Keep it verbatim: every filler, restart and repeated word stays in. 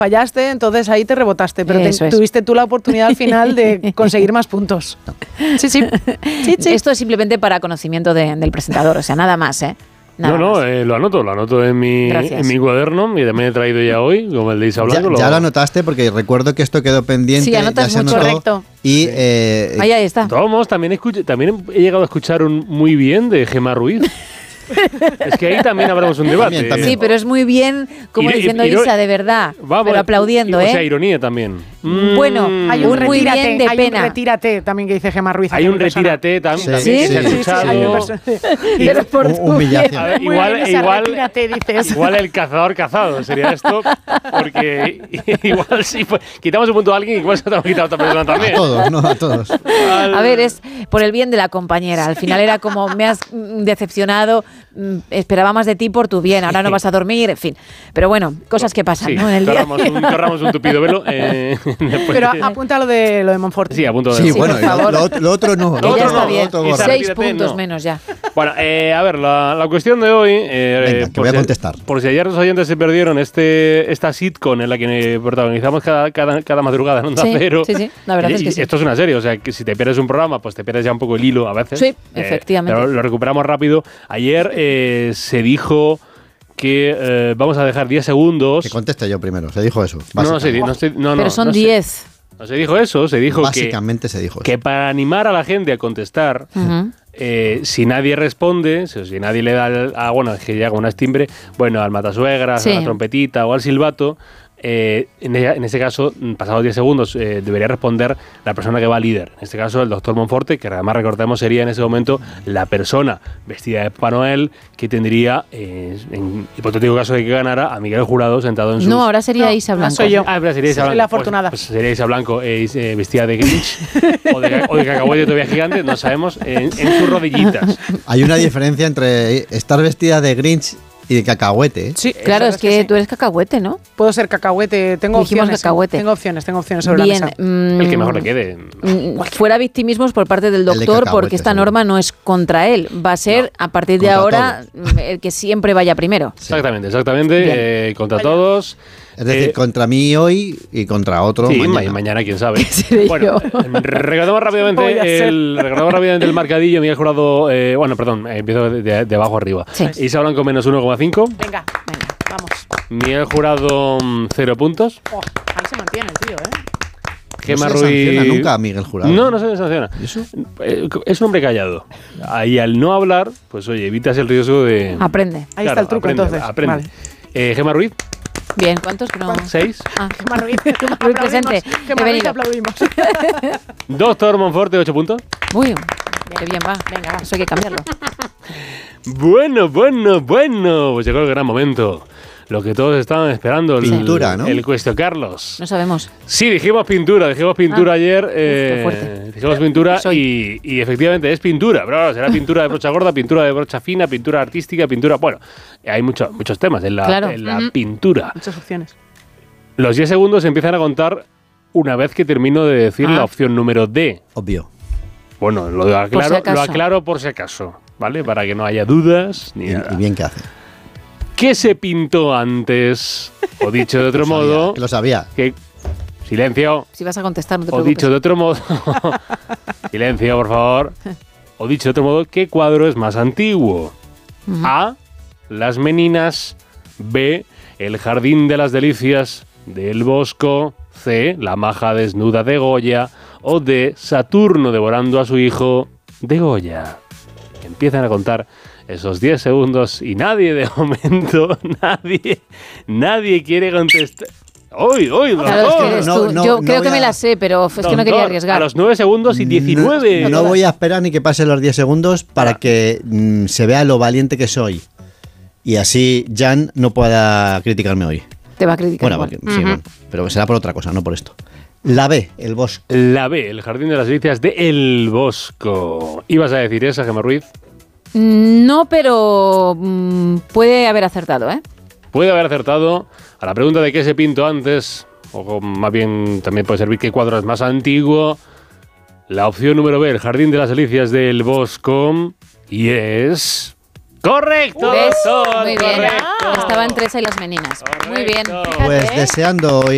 fallaste, entonces ahí te rebotaste, pero te, Eso es. tuviste tú la oportunidad al final de conseguir más puntos. Sí, sí. sí, sí. Esto es simplemente para conocimiento de, del presentador, o sea, nada más, ¿eh? Nada no, no, más. eh, lo anoto, lo anoto en mi, en mi cuaderno y también he traído ya hoy, como el de Isa Blanco. Ya, lo... ya lo anotaste porque recuerdo que esto quedó pendiente. Sí, anotas ya se mucho. anotó. Correcto. Y, eh, ahí, ahí está. Tomos, también, escucho, también he llegado a escuchar un muy bien de Gemma Ruiz. Es que ahí también habremos un debate. También, también. Sí, pero es muy bien, como Iro- diciendo iro- Isa, de verdad, Vamos, pero aplaudiendo, o ¿eh? sea, ironía también. Bueno, Mm. Hay un, muy retírate, bien de hay pena. un retírate también que dice Gemma Ruiz. Hay un retírate tam Sí, también sí, que se ha sí, sí, escuchado. Hay una persona- Pero por hu- tu humillación. bien. A ver, Muy igual, bien, esa igual, retírate, dices. igual el cazador cazado sería esto, porque igual sí fue. Quitamos un punto a alguien y igual se te ha quitado a otra persona a también. todos, no, a todos. Al- A ver, es por el bien de la compañera. Al final era como, me has mm, decepcionado, mm, esperaba más de ti por tu bien, ahora no vas a dormir, en fin. Pero bueno, cosas que pasan, Sí, ¿no? En el día. corramos un, corramos un tupido velo. Eh, después Pero de- apunta lo de, lo de Monforte. Sí, a punto de. Sí, Sí, bueno, por y lo, favor. lo- lo otro no. Que Lo ya otro está no, bien. lo otro Esa gordo. Seis retírate, puntos no. menos ya. Bueno, eh, a ver, la, la cuestión de hoy. Eh, Venga, eh, que por voy a si- contestar. Por si ayer los oyentes se perdieron este, esta sitcom en la que protagonizamos cada, cada, cada madrugada en Onda Sí, Cero. sí, sí, la verdad Y- es que y sí. Esto es una serie, o sea, que si te pierdes un programa, pues te pierdes ya un poco el hilo a veces. Sí, efectivamente. Pero lo recuperamos rápido. Ayer eh, se dijo que eh, vamos a dejar diez segundos. Que conteste yo primero, se dijo eso. No, no, básicamente. se, no, estoy- no, no, Pero son no sé. diez. No se dijo eso, se dijo que, Básicamente se dijo eso. que para animar a la gente a contestar, Ujú. eh, si nadie responde, si, si nadie le da, al, a, bueno, es que llega un timbre, bueno, al matasuegras, Sí. a la trompetita o al silbato, eh, en, e- en ese caso, pasados diez segundos, eh, debería responder la persona que va líder. En este caso, el doctor Monforte, que además recordemos sería en ese momento la persona vestida de Papá Noel que tendría, eh, en hipotético caso de que ganara, a Miguel Jurado sentado en su... No, ahora sería No, Isa no Blanco. soy yo. Ah, pero sería Isa Soy Blanco. la Pues- afortunada. Pues, sería Isa Blanco eh, eh, vestida de Grinch o de, o de cacahuete todavía gigante, no sabemos, en, en sus rodillitas. Hay una diferencia entre estar vestida de Grinch y de cacahuete. ¿eh? Sí, Claro, eso es que sí. tú eres cacahuete, ¿no? Puedo ser cacahuete, tengo Dijimos opciones. cacahuete. Tengo opciones, tengo opciones sobre Bien. la mesa. mm, El que mejor le quede. mm, Fuera victimismos por parte del de doctor, cacahuete, porque esta seguro. norma no es contra él. Va a ser, a partir de Contra ahora, mm, el que siempre vaya primero. Exactamente, exactamente. Bien. eh, contra todos. Es decir, Eh, contra mí hoy y contra otro Sí, mañana. mañana. mañana, quién sabe. seré Bueno, yo? eh, recordamos Voy a rápidamente ser. el, recordamos rápidamente el marcadillo. Miguel Jurado, eh, bueno, perdón, eh, empiezo de, de- de abajo arriba. Sí. Isa Blanco menos uno coma cinco. Venga, venga, vamos. Miguel Jurado mm, cero puntos. Oh, ahí se mantiene el tío, ¿eh? Gemma no se le sanciona Ruiz. nunca a Miguel Jurado. No, no se le sanciona. ¿Y eso? Eh, Es un hombre callado. Ahí al no hablar, pues oye, evitas el riesgo de. Aprende. Ahí Claro, está el truco, aprende, entonces. Aprende. Vale. Eh, Gemma Ruiz, Bien, ¿cuántos que no? seis. Ah, Gemma Ruiz, Ruiz aplaudimos. presente. Gemma He Ruiz, venido. aplaudimos. Doctor Monforte, ocho puntos. Uy, qué bien va. Venga, va. Eso hay que cambiarlo. Bueno, bueno, bueno. Pues llegó el gran momento. Lo que todos estaban esperando. el- Pintura, ¿no? El Cuesto Carlos. No sabemos. Sí, dijimos pintura, dijimos pintura Ah. ayer. Uf, eh, qué fuerte. dijimos pintura Soy. y, y efectivamente es pintura. Pero ahora será pintura de brocha gorda, pintura de brocha fina, pintura artística, pintura. Bueno, hay mucho- muchos temas en la, Claro. en la Ujú. pintura. Muchas opciones. Los diez segundos se empiezan a contar una vez que termino de decir Ah. la opción número D. Obvio. Bueno, lo si aclaro, acaso. lo aclaro por si acaso, ¿vale? Para que no haya dudas ni Y, nada. y bien que hace. ¿Qué se pintó antes? O dicho de otro Lo sabía, modo, que lo sabía. que silencio. Si vas a contestar, no te O preocupes. dicho de otro modo, silencio, por favor. O dicho de otro modo, ¿qué cuadro es más antiguo? Ujú. A. Las Meninas. B. El Jardín de las Delicias del Bosco. C. La maja desnuda de Goya. O D. Saturno devorando a su hijo de Goya. Empiezan a contar esos diez segundos y nadie de momento, nadie, nadie quiere contestar. ¡Uy, uy, doctor! Claro, es que eres No, tú. no, Yo no creo voy que me a- la sé, pero es que no Doctor, quería arriesgar. A los nueve segundos y diecinueve. No, no voy a esperar ni que pasen los diez segundos para que mm, se vea lo valiente que soy. Y así Jan no pueda criticarme hoy. Te va a criticar. Bueno, igual. porque- sí, bueno, pero será por otra cosa, no por esto. La B, el bosque. La B, el Jardín de las Delicias de El Bosco. ¿Ibas a decir esa, Gemma Ruiz? Mm, No, pero mm, puede haber acertado, ¿eh? Puede haber acertado a la pregunta de qué se pintó antes, o más bien también puede servir qué cuadro es más antiguo. La opción número B, el Jardín de las Delicias del Bosco. Y es... ¡Correcto! ¿Ves? doctor, Muy bien. correcto. Estaba entre esa y las meninas. Muy bien. Correcto. Pues deseando hoy